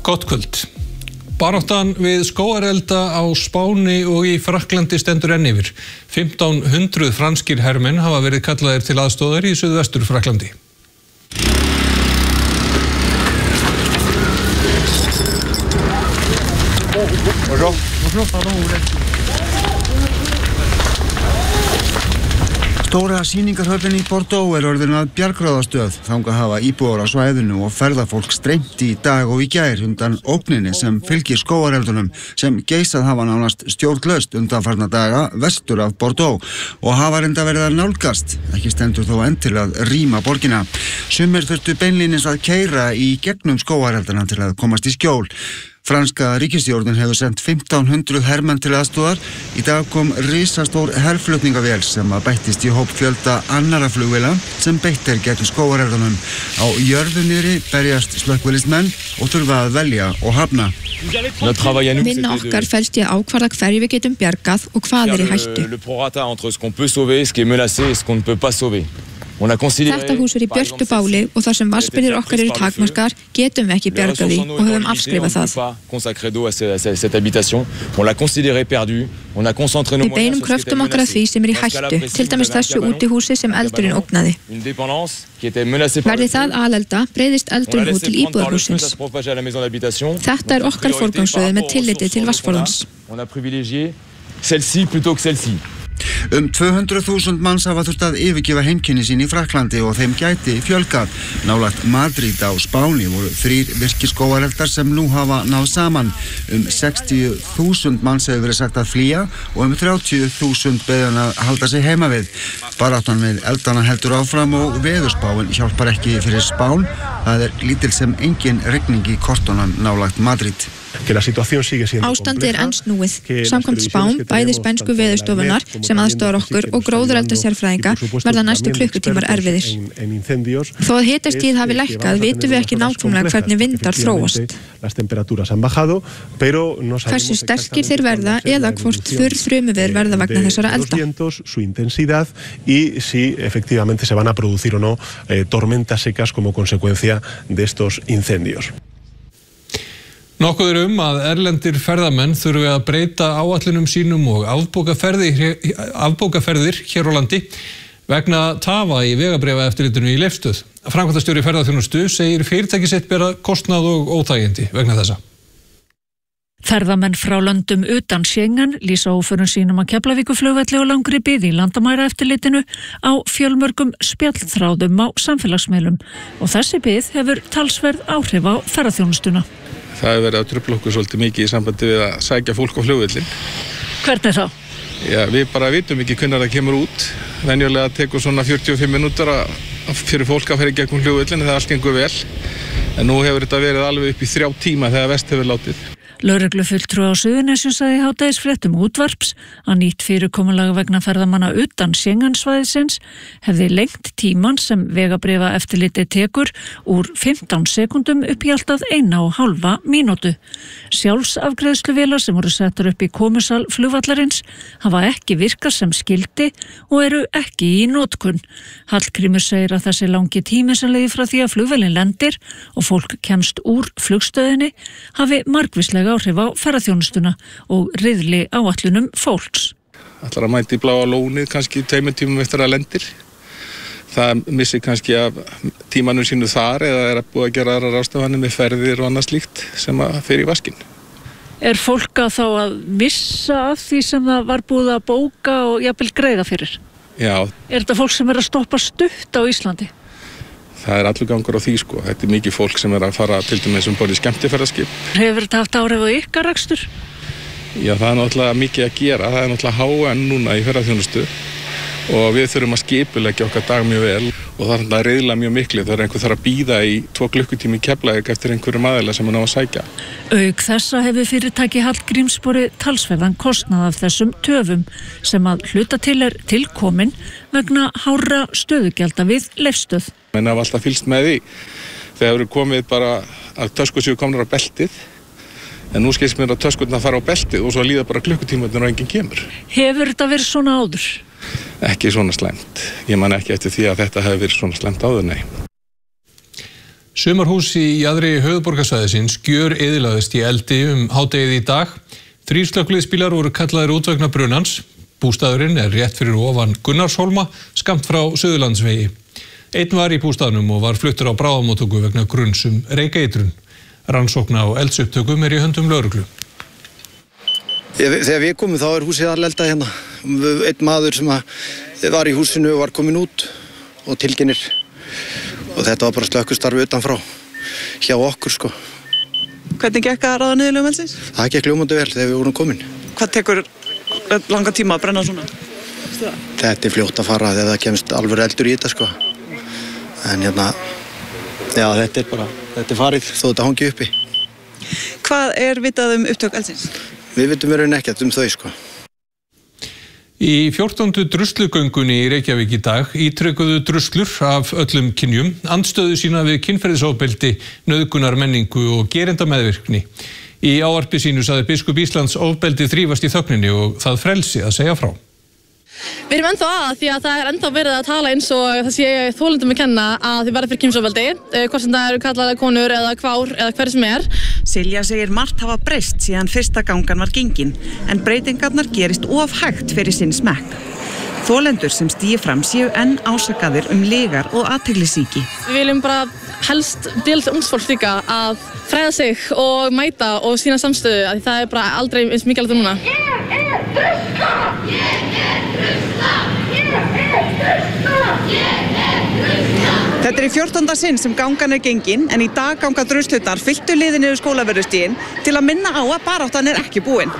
Gott kvöld. Baráttan við skógarelda á Spáni og í Frakklandi stendur enn yfir. 1500 franskir hermenn hafa verið kallaðir til aðstoðar í suðvestur Frakklandi. Stóra sýningarhöllin í Bordeaux orðin að bjargráðastöð. Þangað hafa íbúar á svæðinu og ferðafólk streymt í dag og í gær undan ógninni sem fylgir skógareldunum sem geisað hafa nánast stjórnlaust undanfarna daga vestur af Bordeaux og hafa reynda verið að nálgast. Ekki stendur þó enn til að rýma borgina. Sumir þurftu beinlínis að keyra í gegnum skógareldana til að komast í skjól. Franska ríkisstjórnin hefur sendt 1500 hermenn til aðstoðar. Í dag kom risastór herflutningavél sem bættist í hóp fjölda annarra flugvéla sem beitt gegn skógareldunum. Á jörðu niðri berjast slökkviliðsmenn og þurfa að velja og hafna. Vinna okkar felst í að ákvarða hverju við getum bjargað og hvað í hættu. Þetta hús í björtu báli og þar sem vatnsbirgðir okkar eru takmarkaðar getum við ekki bjargað því og höfum afskrifað það. Við beinum kröftum okkar að því sem í hættu, til dæmis þessu útihúsi sem eldurinn ógnaði. Verði það alelda, breiðist eldurinn út til íbúðarhússins. Þetta okkar forgangsröð með tilliti til vatnsforðans. 200.000 manns hafa þurft að yfirgefa heimkynni sín í Frakklandi og þeim gæti fjölgað. Nálægt Madrid á Spáni voru 3 virkir skógareldar sem nú hafa náð saman. 60.000 manns hefur verið sagt að flýja og 30.000 beðin að halda sig heima við. Baráttan við eldana heldur áfram og veðurspáin hjálpar ekki fyrir Spán. Það lítil sem engin rigning í kortunum nálægt Madrid. Ástandið enn snúið. Samkvæmt spám, bæði spænsku veðurstofunnar sem aðstoðar okkur og gróðureldasérfræðinga verða næstu klukkutímar erfiðir. Þó að hitastigið hafi lækkað vitum við ekki nákvæmlega hvernig vindar þróast. Hversu sterkir þeir verða eða hvort þurrþrumuveður verða vegna þessara elda. Y si efectivamente se van a producir o no tormentas secas como consecuencia de estos incendios. Nokkuð að erlendir ferðamenn þurfi að breyta áætlunum sínum og afbókaferðir hér á landi vegna tafa í vegabréfaeftirlitinu í Leifsstöð. Framkvæmdastjóri ferðaþjónustu segir fyrirtæki sitt bera kostnað og óþægindi vegna þessa. Ferðamenn frá löndum utan Schengen lýsa óförum sínum að Keflavíkurflugvelli og langri bið í landamæraeftirlitinu á fjölmörgum spjallþráðum á samfélagsmiðlum og þessi bið hefur talsverð áhrif á ferðaþjónustuna. Það hefur verið að trufla okkur svolítið mikið í sambandi við að sækja fólk á flugvöllin. Hvernig þá? Já, við bara vitum ekki hvenær það kemur út. Venjulega tekur svona 45 minútur fyrir fólk að fara í gegnum flugvöllin þegar allt gengur vel. En nú hefur þetta verið alveg upp í 3 tíma þegar vest hefur látið. Lögreglufulltrúi á Suðurnesjum sagði í hádegisfréttum útvarps að nýtt fyrirkomulag vegna ferðamanna utan Schengen-svæðisins hefði lengt tíman sem vegabréfaeftirlitið tekur úr 15 sekúndum upp í alltaf 1,5 mínútu. Sjálfsafgreiðsluvélar sem voru settar upp í komusal flugvallarins hafa ekki virkað sem skyldi og eru ekki í notkun. Hallgrímur segir að þessi langi tími sem leiðir frá því að flugvélin lendir og fólk kemst úr flugstöðinni hafi margvíslega áhrif á ferðaþjónustuna og riðli áætlunum fólks. Ætlar að mæta í bláa lónið kannski 2 tímum eftir að lendir. Það missir kannski af tímanum sínu þar eða búið að gera aðrar ráðstafanir með ferðir og annað slíkt sem að fer í vaskinn. Fólk að þá að missa af því sem það var búið að bóka og jafnvel greiða fyrir? Já. Þetta fólk sem að stoppa stutt á Íslandi? Það allur gangur á því sko. Þetta mikið fólk sem að fara til dæmis borð í skemmtiferðaskip. Hefur þetta haft áhrif á ykkar rekstur? Já, það náttúrulega mikið að gera. Það náttúrulega HN núna í ferðaþjónustu og við þurfum að skipuleggja okkar dag mjög vel og það er reyðla mjög miklu þegar einhver þarf að bíða í 2 klukkutími í Keflavík eftir einhverjum aðila sem ná að sækja. Auk þessa hefur fyrirtæki Hallgríms borið talsverðan kostnað af þessum töfum sem að hluta til tilkomin vegna hárra stöðugjalda við Leifsstöð. Menn hafa alltaf fylgst með því þegar eru komið bara að töskur séu komnar á beltið en nú skilst mér að töskurna fara á beltið og svo líða bara klukkutímarnir og enginn kemur. Hefur þetta verið svona áður? Ekki svona slæmt. Ég man ekki eftir því að þetta hefur verið svona slæmt áður, nei. Sumarhús í jaðri höfuðborgarsvæðisins gjöreyðilagðist í eldi hádegið í dag. 3 slökkviliðsbílar voru kallaðir út vegna brunans. Bústaðurinn rétt fyrir ofan Gunnarshólma, skammt frá Suðurlandsvegi. Einn var í bústaðnum og var fluttur á bráðamóttöku vegna gruns reykeitrun. Rannsókn á eldsupptökum í höndum lögreglu. Þegar við komum þá húsið alelda hérna. Einn maður sem var í húsinu var komin út og tilkynnir. Og þetta var bara slökkvistarf utanfrá hjá okkur sko. Hvernig gekk að ráða niðurlögum eldsins? Það gekk ljómandi vel þegar við vorum komin. Hvað tekur langa tíma að brenna svona? Þetta fljótt að fara þegar það kemst alveg eldur í þetta sko. En já, þetta farið þó þetta hangi uppi. Hvað vitað upptök eldsins? Við vitum verið ekkert þau sko. Í 14. druslugöngunni í Reykjavík í dag ítrekuðu druslur af öllum kynjum andstöðu sína við kynferðisofbeldi, nauðgunarmenningu og gerindameðvirkni. Í ávarpi sínu sagði biskup Íslands ofbeldi þrífast í þögninni og það frelsi að segja frá. Við erum ennþá því að það ennþá verið að tala eins og það sé þolendum að kenna að þið verða fyrir kynferðisofbeldi, hvort sem það eru kallaðar konur eða kvár eða hver sem er. Silja segir margt hafa breyst síðan fyrsta gangan var gengin, en breytingarnar gerist of hægt fyrir sinn smekk. Þolendur sem stígi fram séu enn ásakaðir lygar og athyglisýki. Við viljum bara helst bíða ungs fólk líka að fræða sig og mæta og sína samstöðu, að það bara aldrei eins mikilvægt núna. Þetta í 14. sinn sem gangan gengin, en í dag ganga druslurnar fylltu liði niður Skólavörðustíginn til að minna á að baráttan ekki búin.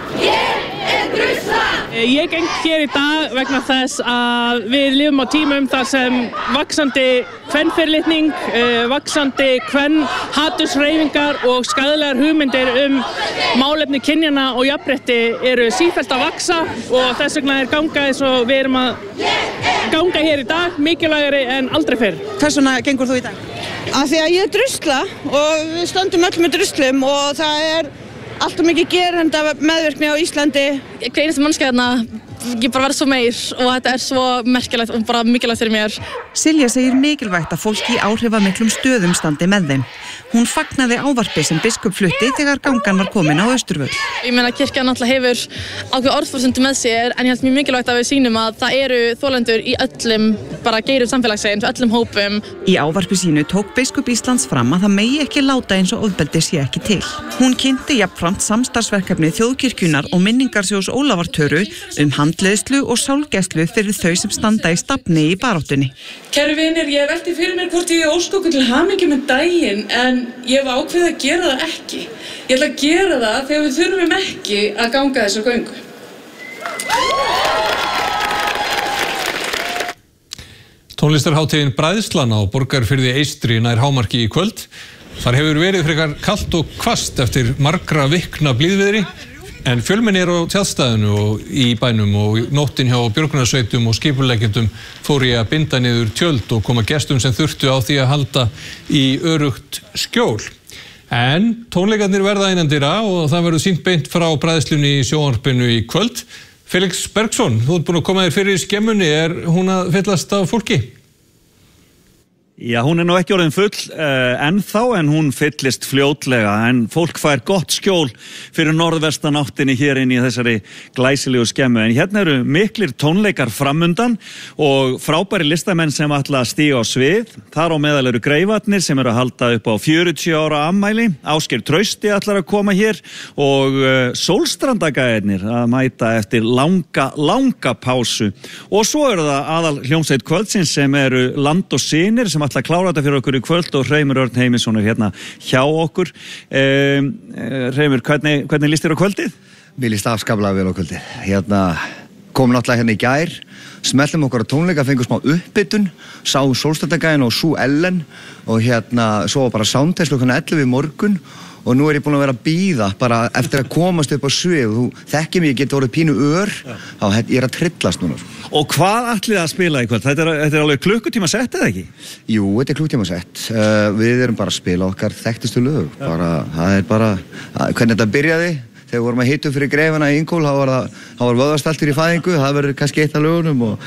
Ég geng hér í dag vegna þess að við lifum á tímum þar sem vaxandi kvenfyrirlitning, vaxandi kvenhaturshreyfingar og skaðlegar hugmyndir málefni kynjanna og jafnrétti eru sífellt að vaxa og þess vegna ganga eins og við erum að ganga hér í dag mikilvægari en aldrei fyrr. Hvers vegna gengur þú í dag? Af því að ég drusla og við stöndum öll með druslum og það alltaf mikið gerenda meðvirkni á Íslandi. Hver einasta manneskja þarna, ég bara verð svo meir og þetta svo merkilegt og bara mikilvægt fyrir mér. Silja segir mikilvægt að fólk í áhrifamiklum stöðum standi með þeim. Hún fagnaði ávarpi sem biskup flutti þegar gangan var komin á Austurvöll. Ég meina kirkjan náttúrulega hefur ákveð orðforsendu með sér, en ég held mjög mikilvægt að við sýnum að það eru þolendur í öllum bara geirum samfélagsins, öllum hópum. Í ávarpi sínu tók biskup Íslands fram að það megi ekki láta eins og ofbeldi sé ekki til. Hún kynnti jafnframt samstarfsverkefni Þjóðkirkjunnar og minningarsjóðs Ólafartöru handleiðslu og sálgæslu fyrir þau sem standa í stafni í baráttunni. Kæru vinir, ég velti fyrir mér hvort ég óska okkur til hamingju með daginn, en ég hef ákveðið að gera það ekki. Ég ætla að gera það þegar við þurfum ekki að ganga þessa göngu. Tónlistarhátíðin Bræðslan á Borgarfirði Eystri nær hámarki í kvöld. Þar hefur verið frekar kalt og hvasst eftir margra vikna blíðviðri. En fjölmenni á tjaldstæðinu og í bænum og nóttin hjá björgunarsveitum og skipuleggjendum fór í að binda niður tjöld og koma gestum sem þurftu á því að halda í öruggt skjól. En tónleikarnir verða innandyra og það verður sýnt beint frá Bræðslunni í sjónvarpinu í kvöld. Felix Bergsson, þú ert búin að koma þér fyrir í skemmunni, hún að fyllast af fólki? Já, hún nú ekki orðin full ennþá, en hún fyllist fljótlega, en fólk fær gott skjól fyrir norðvestanáttinni hér inn í þessari glæsilegu skemmu. En hérna eru miklir tónleikar framundan og frábæri listamenn sem ætla að stíga á svið. Þar á meðal eru Greifarnir sem eru að halda upp á 40 ára afmæli. Ásgeir Trausti ætlar að koma hér og Sólstrandagæðirnir að mæta eftir langa pásu. Og svo eru það aðal hljómsveit kvöldsins sem eru Land og Synir sem ætla að klára þetta fyrir okkur í kvöld og Hreimur Örn Heimisson hérna hjá okkur. Hreimur, hvernig líst þér á kvöldið? Mér líst afskaplega vel á kvöldið. Komum náttúrulega hérna í gær, smellum okkur á tónleika, fengum smá uppbytun, sáum Sólstrandagæðin og Sú Ellen og svo var bara soundtest klukkan 11 í morgun. Og nú ég búin að vera að bíða bara eftir að komast upp á svið og þú þekkir mig, ég geti orðið pínu þá ég að trillast núna. Og hvað ætlið að spila í kvöld? Þetta er alveg klukkutíma sett eða ekki? Jú, þetta klukkutíma sett. Við erum bara að spila okkar þekktustu lög. Það bara, hvernig þetta byrjaði, þegar við vorum að hita upp fyrir Greifana í Ingól, þá var vöðvastaltur í fæðingu, það verður kannski eitt af lögunum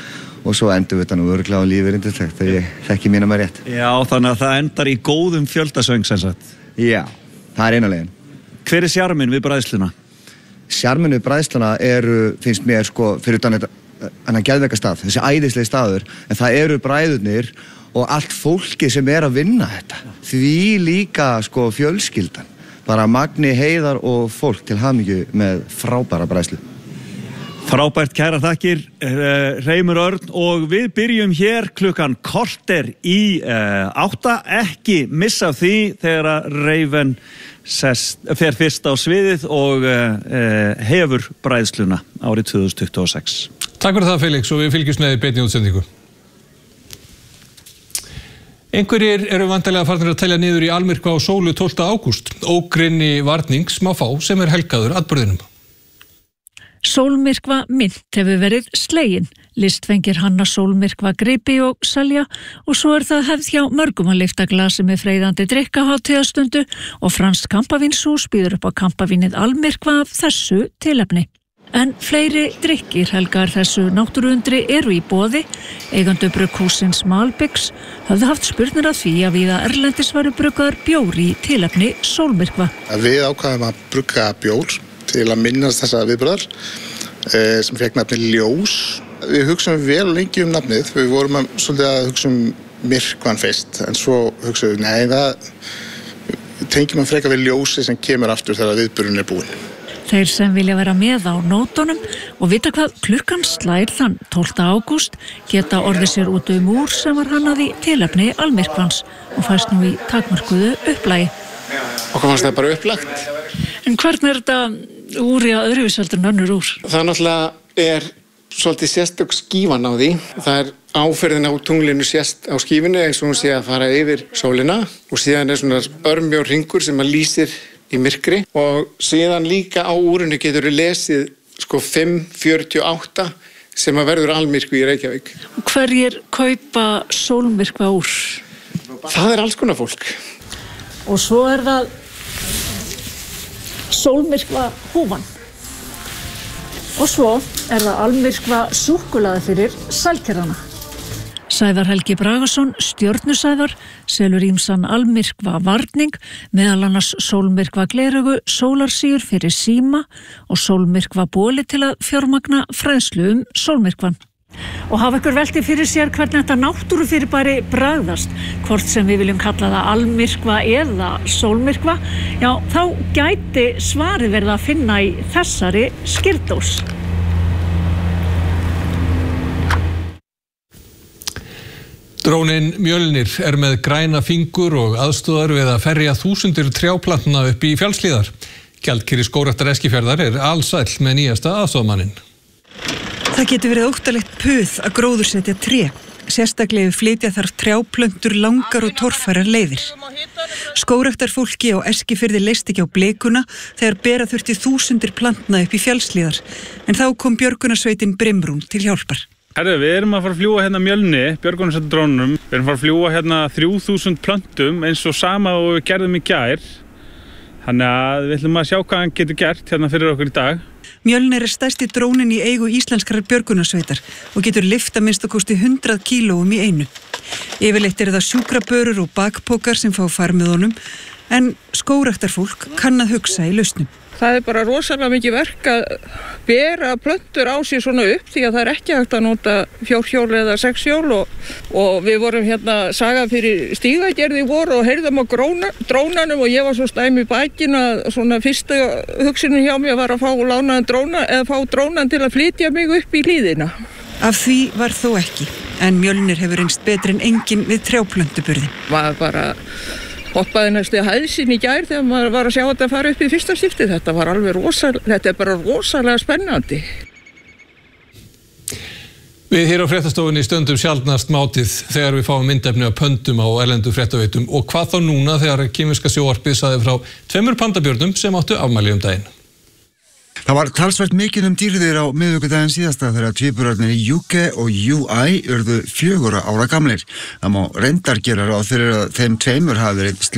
og svo endur við þetta nú örugglega á lífeyrindislegt þegar ég þekki mína með rétt. Já, þannig að það endar í góðum fjöldasöng sem sagt. Já, það er eina leiðin. Hver er sjarminn við bræðsluna? Sjarminn við bræðsluna finnst mér sko, fyrir utan þetta geðveikastað, þessi æðislegi staður, en það eru bræðurnir og allt fólki sem að vinna þetta. Því líka sko fjölskyldan. Bara Magni, Heiðar og fólk til hamingju með frábæra bræðslu. Frábært, kæra þakkir, Reimur Örn, og við byrjum hér klukkan korter í 8. Ekki missa því þegar að Raven fer fyrst á sviðið og hefur bræðsluna árið 2026. Takk fyrir það, Felix, og við fylgjumst með í beinni útsendingu. Einhverjir eru vantarlega farnir að telja niður í almyrkva á sólu 12. ágúst. Ógrynni varnings má fá sem helgaður atburðinum. Sólmyrkva mynd hefur verið slegin. Listfengir hanna sólmyrkva gripi og selja og svo það hefð hjá mörgum að lyfta glasi með freyðandi drykk á hátíðastundu og franskt kampavínshús býður upp á kampavínið almyrkva af þessu tilefni. En fleiri drykkir helgar þessu náttúruundri eru í boði. Eigendur brugghússins Malbyggs höfðu haft spurnir að því að víða erlendis varu bruggaður bjór í tilefni sólmyrkva. Við ákvaðum að brugga bjór til að minnast þessa viðburðar sem fekk nafnið Ljós. Við hugsaum vel lengi nafnið. Við vorum svolítið að hugsa myrkvan fyrst, en svo hugsaum við, nei, það tengjum frekar við ljósi sem kemur aftur þegar viðburðurinn búinn. Þeir sem vilja vera með á nótunum og vita hvað klukkan slær þann 12. ágúst geta orðið sér út úr sem var hannað í tilefni almyrkvans og fæst nú í takmörkuðu upplægi. Okkur fannst það bara upplagt. En hvernig er þetta úr í að öðruvíseldur en önnur úr? Það náttúrulega svolítið sérstök skífan á því. Það áferðin á tunglinu sést á skífinu eins og hún sé að fara yfir sólina og síðan svona örmjór hringur sem að lýsir í myrkri og síðan líka á úrinu getur við lesið 548 sem að verður almyrkvi í Reykjavík. Og hverjir kaupa sólmyrkva úr? Það alls konar fólk. Og svo það sólmyrkva húfan. Og svo það almyrkva súkkulaði fyrir sælkerrana. Sævar Helgi Bragason, stjörnusævar, selur ýmsan almyrkva varning, meðal annars sólmyrkva gleraugu, sólarsýr fyrir síma og sólmyrkva bóli til að fjármagna fræðslu sólmyrkvan. Og hafa ykkur velti fyrir sér hvernig þetta náttúrufyrirbæri bragðast, hvort sem við viljum kalla það almyrkva eða sólmyrkva, já, þá gæti svarið verið að finna í þessari skyrdós. Drónin Mjölnir með græna fingur og aðstoðar við að ferja þúsundir trjáplantna upp í fjallshlíðar. Gjaldkeri Skógræktar Eskifjarðar alsæll með nýjasta aðstoðmanninn. Það getur verið óttalegt puð að gróðursetja tré. Sérstaklega flytja þarf trjáplöntur langar og torfærar leiðir. Skógræktarfólki á Eskifirði leist ekki á blikuna þegar bera þurfti þúsundir plantna upp í fjallshlíðar. En þá kom björgunarsveitin Brimbrún til hjálpar. Við erum að fara að fljúga hérna Mjölni, björgunarsveitardrónunum. Við erum að fara að fljúga hérna 3000 plöntum eins og sama og við gerðum í gær. Þannig að við ætlum að sjá hvað hann getur gert hérna fyrir okkur í dag. Mjölnir stærsti drónin í eigu íslenskrar björgunarsveitar og getur lyft að minnst að kosti 100 kílóum í einu. Yfirleitt það sjúkrabörur og bakpokar sem fá far með honum, en skógræktarfólk kann að hugsa í lausnum. Það bara rosalega mikið verk að bera plöntur á sig svona upp því að það ekki hægt að nota fjórhjól eða sexhjól og við vorum hérna sagað fyrir stígagerð í vor og heyrðum á drónanum og ég var svo stæm í bakinu að svona fyrsta hugsunin hjá mér var að fá lánaðan dróna eða fá drónan til að flytja mig upp í hlíðina. Af því var þó ekki, en Mjölnir hefur reynst betri en engin við trjáplöntuburðin. Maður bara hoppaði næstu hæðsinn í gær þegar maður var að sjá þetta fara upp í fyrsta skipti. Þetta var alveg þetta bara rosalega spennandi. Við hér á fréttastofunni stöndum sjaldnast mátið þegar við fáum myndefni af pöndum á erlendu fréttaveitum og hvað þá núna þegar kínverska sjónvarpið sagði frá 2 pandabjörnum sem áttu afmæli daginn. Það var talsvert mikið dýrðir á miðvikudaginn síðasta þegar tvíburarnir Juke og Júæ urðu 4 ára gamlir. Það má reyndar gera ráð fyrir að þeim tveimur hafi verið